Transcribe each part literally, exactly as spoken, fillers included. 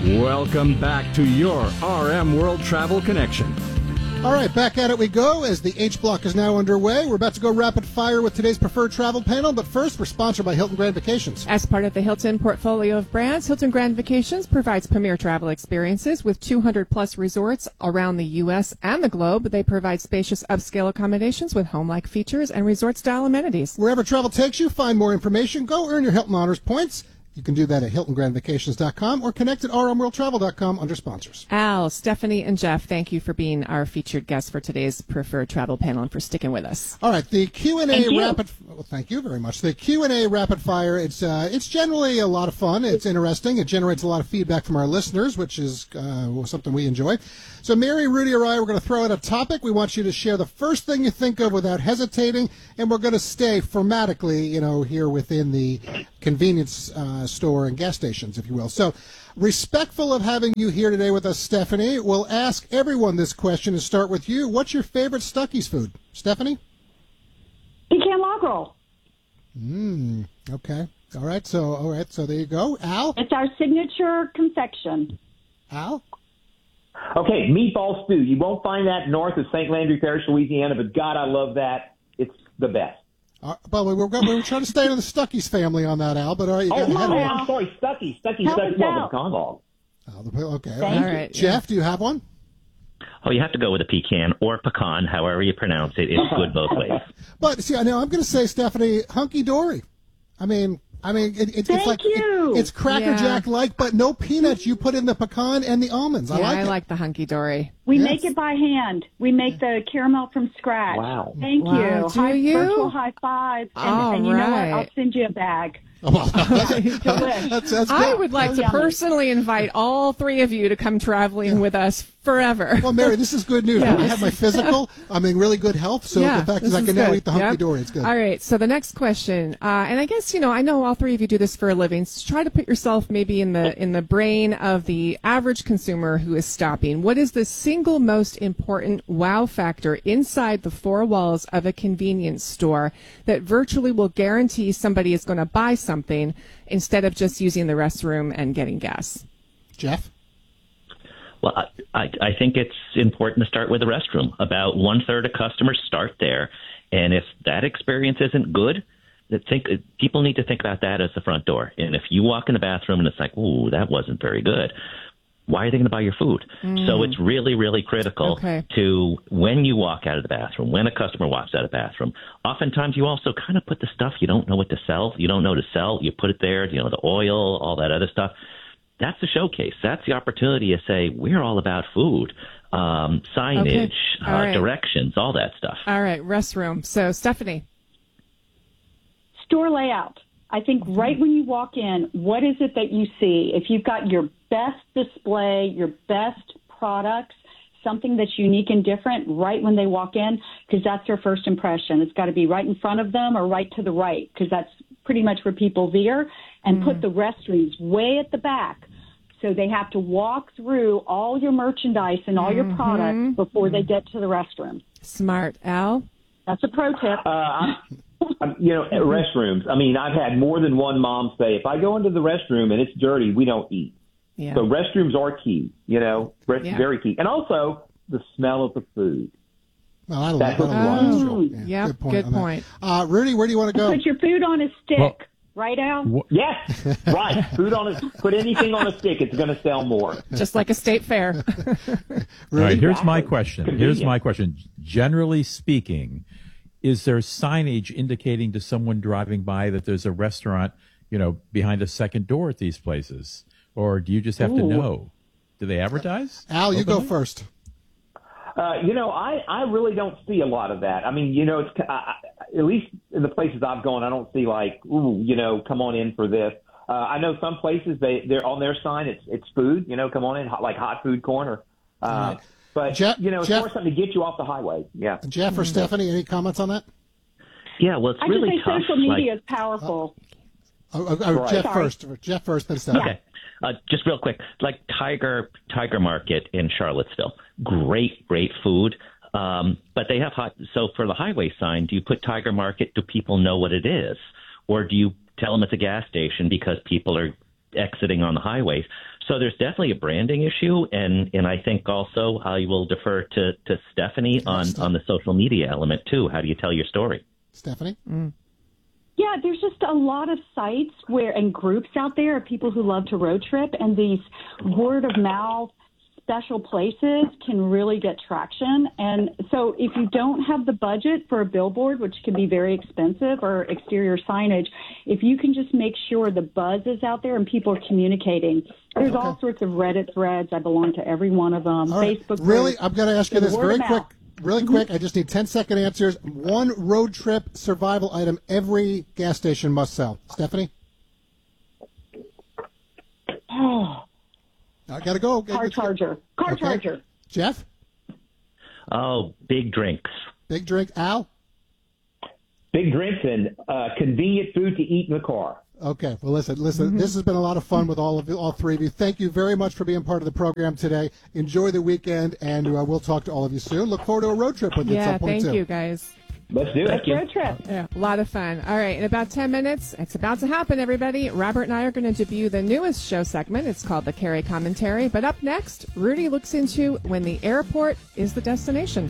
Welcome back to your R M World Travel Connection. All right, back at it we go as the H Block is now underway. We're about to go rapid fire with today's preferred travel panel, but first we're sponsored by Hilton Grand Vacations. As part of the Hilton portfolio of brands, Hilton Grand Vacations provides premier travel experiences with two hundred plus resorts around the U S and the globe. They provide spacious upscale accommodations with home-like features and resort-style amenities. Wherever travel takes you, find more information. Go earn your Hilton Honors points. You can do that at hilton grand vacations dot com or connect at r m world travel dot com under sponsors. Al, Stephanie, and Jeff, thank you for being our featured guests for today's preferred travel panel and for sticking with us. All right, the Q and A rapid. Well, thank you very much. The Q and A rapid fire. It's uh, it's generally a lot of fun. It's interesting. It generates a lot of feedback from our listeners, which is uh, something we enjoy. So, Mary, Rudy, or I, we're going to throw out a topic. We want you to share the first thing you think of without hesitating, and we're going to stay formatically, you know, here within the convenience uh, store and gas stations, if you will. So, respectful of having you here today with us, Stephanie, we'll ask everyone this question and start with you. What's your favorite Stuckey's food? Stephanie? Pecan log roll. Mmm, okay. All right, so, all right, so there you go. Al? It's our signature confection. Al? Okay, meatball stew. You won't find that north of Saint Landry Parish, Louisiana, but God, I love that. It's the best. Uh, but we were, we were trying to stay in the Stuckey's family on that, Al, but all right, you oh, got no, ahead of it. I'm sorry, Stuckey's. Stuckey's, Help Stuckey's, us well, out. the pecan log. Oh, the- okay, all Thank right. you. All right, Jeff, do you have one? Oh, you have to go with a pecan or pecan, however you pronounce it. It's good both ways. But see, I know I'm going to say, Stephanie, hunky dory. I mean, I mean, it, it, it's Thank like you. It, it's Cracker Yeah. Jack like, but no peanuts. You put in the pecan and the almonds. I yeah, like I it. like the hunky-dory. We Yes. make it by hand. We make the caramel from scratch. Wow. Thank Wow, you. do high, you? Virtual high five. And, All and you know what? right. I'll send you a bag. Oh, well, Delish. that's, that's I good. would like So to yummy. personally invite all three of you to come traveling with us forever. Well, Mary, this is good news. Yes. I have my physical. I'm in really good health, so Yeah, the fact this is I is can now good. eat the hunky Yep. dory. It's good. All right, so the next question, uh, and I guess, you know, I know all three of you do this for a living, so try to put yourself maybe in the in the brain of the average consumer who is stopping. What is the single most important wow factor inside the four walls of a convenience store that virtually will guarantee somebody is going to buy something instead of just using the restroom and getting gas? Jeff? Well, I, I I think it's important to start with the restroom. About one third of customers start there, and if that experience isn't good, then think people need to think about that as the front door. And if you walk in the bathroom and it's like, ooh, that wasn't very good, why are they going to buy your food? Mm. So it's really, really critical Okay. to when you walk out of the bathroom, when a customer walks out of the bathroom. Oftentimes you also kind of put the stuff you don't know what to sell. You don't know to sell. You put it there, you know, the oil, all that other stuff. That's the showcase. That's the opportunity to say, we're all about food, um, signage, Okay. All uh, right. directions, all that stuff. All right, restroom. So, Stephanie. Store layout. I think right when you walk in, what is it that you see? If you've got your best display, your best products, something that's unique and different right when they walk in, because that's their first impression. It's got to be right in front of them or right to the right, because that's pretty much where people veer, and Mm. put the restrooms way at the back. So they have to walk through all your merchandise and all your products before they get to the restroom. Smart. Al? That's a pro tip. Uh, I'm, I'm, you know, at restrooms, I mean, I've had more than one mom say, if I go into the restroom and it's dirty, we don't eat. Yeah. So restrooms are key, you know, rest- Yeah. very key. And also the smell of the food. Well, I That love hooks that. a lot. Oh, Yeah, yep, good point. good on that. point. Uh, Rudy, where do you want to go? Put your food on a stick, Well- right, Al? Wh- Yes, right. Food on a, put anything on a stick, it's going to sell more. Just like a state fair. All right, here's my Exactly. question. Here's Convenient. my question. Generally speaking, is there signage indicating to someone driving by that there's a restaurant, you know, behind a second door at these places? Or do you just have to Ooh. know? Do they advertise? Al, you go openly? first. Uh, you know, I, I really don't see a lot of that. I mean, you know, it's I, I- at least in the places I've gone, I don't see like, ooh, you know, come on in for this. Uh, I know some places they they're on their sign. It's it's food, you know, come on in, hot, like hot food corner. Uh, Right. But Jeff- you know, it's Jeff- more something to get you off the highway. Yeah. Jeff or Stephanie, any comments on that? Yeah, well, it's I really just think tough. social media like, is powerful. Oh, oh, oh, Right. Jeff Sorry. first. Jeff first, then Stephanie. Okay. Uh, just real quick, like Tiger Tiger Market in Charlottesville, great, great food. Um, but they have hot. So for the highway sign, do you put Tiger Market? Do people know what it is, or do you tell them it's a gas station because people are exiting on the highways. So there's definitely a branding issue, and, and I think also I will defer to, to Stephanie on, on the social media element, too. How do you tell your story? Stephanie? Mm. Yeah, there's just a lot of sites where and groups out there of people who love to road trip, and these word of mouth special places can really get traction. And so if you don't have the budget for a billboard, which can be very expensive, or exterior signage, if you can just make sure the buzz is out there and people are communicating. There's okay. all sorts of Reddit threads. I belong to every one of them. All right. Facebook Really, groups. I'm going to ask you this very quick. Really Mm-hmm. quick. I just need ten second answers. One road trip survival item every gas station must sell. Stephanie? Oh. I got to go. Car charger. Car okay. charger. Jeff? Oh, big drinks. Big drink. Al? Big drinks and uh, convenient food to eat in the car. Okay. Well, listen, listen. Mm-hmm. This has been a lot of fun with all of you, all three of you. Thank you very much for being part of the program today. Enjoy the weekend, and uh, we'll talk to all of you soon. Look forward to a road trip with you yeah, at some point, thank too. you, guys. Let's do it. Let's road trip. Yeah, a lot of fun. All right, in about ten minutes, it's about to happen, everybody. Robert and I are going to debut the newest show segment. It's called the Carrie Commentary. But up next, Rudy looks into when the airport is the destination.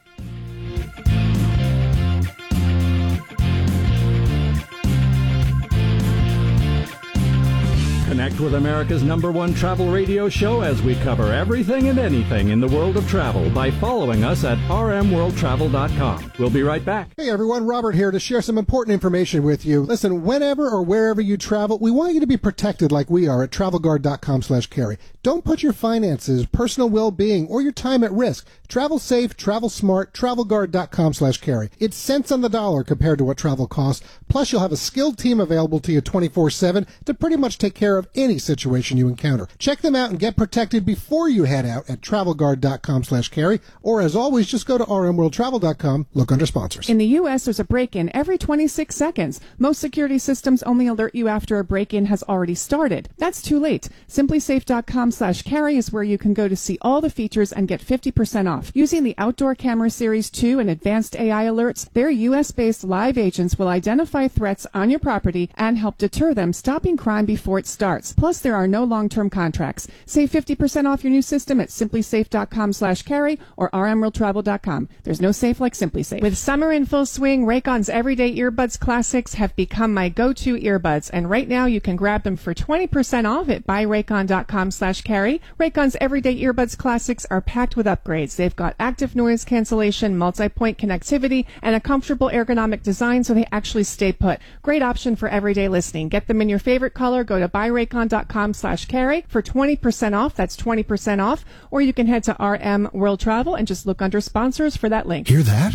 Connect with America's number one travel radio show as we cover everything and anything in the world of travel by following us at r m world travel dot com. We'll be right back. Hey everyone, Robert here to share some important information with you. Listen, whenever or wherever you travel, we want you to be protected like we are at travel guard dot com slash carry. Don't put your finances, personal well-being, or your time at risk. Travel safe, travel smart, travel guard dot com slash carry. It's cents on the dollar compared to what travel costs. Plus, you'll have a skilled team available to you twenty-four seven to pretty much take care of any situation you encounter. Check them out and get protected before you head out at travel guard dot com slash carry. Or as always, just go to r m world travel dot com, look under sponsors. In the U S, there's a break-in every twenty-six seconds. Most security systems only alert you after a break-in has already started. That's too late. simply safe dot com slash carry is where you can go to see all the features and get fifty percent off. Using the Outdoor Camera Series two and advanced A I alerts, their U S-based live agents will identify threats on your property and help deter them, stopping crime before it starts. Plus, there are no long-term contracts. Save fifty percent off your new system at simply safe dot com slash carry or r m world travel dot com. There's no safe like Simply Safe. With summer in full swing, Raycon's Everyday Earbuds Classics have become my go-to earbuds, and right now you can grab them for twenty percent off at buy raycon dot com slash carry. Raycon's Everyday Earbuds Classics are packed with upgrades. They've got active noise cancellation, multi-point connectivity, and a comfortable ergonomic design so they actually stay put. Great option for everyday listening. Get them in your favorite color. Go to buy raycon dot com slash carry for twenty percent off. That's twenty percent off. Or you can head to R M World Travel and just look under sponsors for that link. Hear that?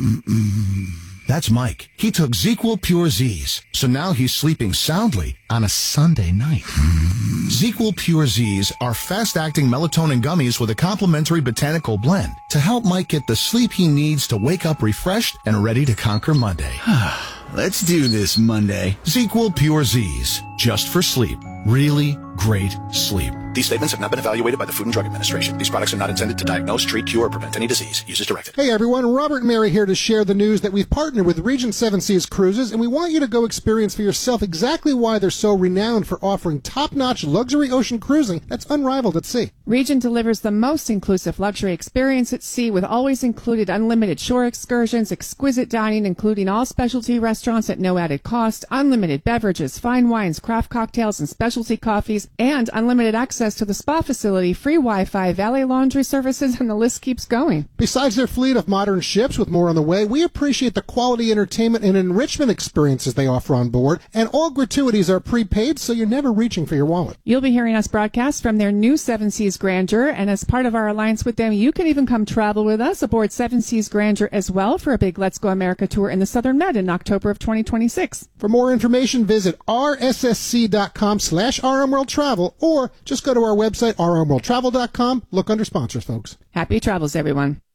That's Mike. He took ZzzQuil Pure Z's, so now he's sleeping soundly on a Sunday night. ZzzQuil Pure Z's are fast-acting melatonin gummies with a complementary botanical blend to help Mike get the sleep he needs to wake up refreshed and ready to conquer Monday. Let's do this Monday. ZzzQuil Pure Z's, just for sleep. Really great sleep. These statements have not been evaluated by the Food and Drug Administration. These products are not intended to diagnose, treat, cure, or prevent any disease. Use as directed. Hey everyone, Robert and Mary here to share the news that we've partnered with Regent Seven Seas Cruises, and we want you to go experience for yourself exactly why they're so renowned for offering top-notch luxury ocean cruising that's unrivaled at sea. Regent delivers the most inclusive luxury experience at sea with always included unlimited shore excursions, exquisite dining including all specialty restaurants at no added cost, unlimited beverages, fine wines, craft cocktails, and specialty coffees, and unlimited access to the spa facility, free Wi-Fi, valet laundry services, and the list keeps going. Besides their fleet of modern ships with more on the way, we appreciate the quality entertainment and enrichment experiences they offer on board, and all gratuities are prepaid, so you're never reaching for your wallet. You'll be hearing us broadcast from their new Seven Seas Grandeur, and as part of our alliance with them, you can even come travel with us aboard Seven Seas Grandeur as well for a big Let's Go America tour in the Southern Med in October of twenty twenty-six. For more information, visit r s s c dot com slash r m world travel, or just go to our website, r m world travel dot com. Look under sponsors, folks. Happy travels, everyone.